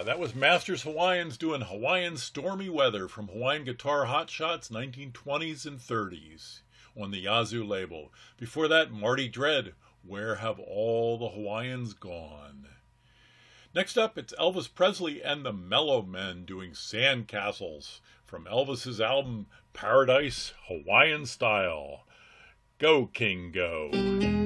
That was Masters Hawaiians doing Hawaiian Stormy Weather from Hawaiian Guitar Hot Shots 1920s and 30s on the Yazoo label. Before that, Marty Dread, Where Have All the Hawaiians Gone? Next up, it's Elvis Presley and the Mellow Men doing Sandcastles from Elvis's album Paradise Hawaiian Style. Go, King, go.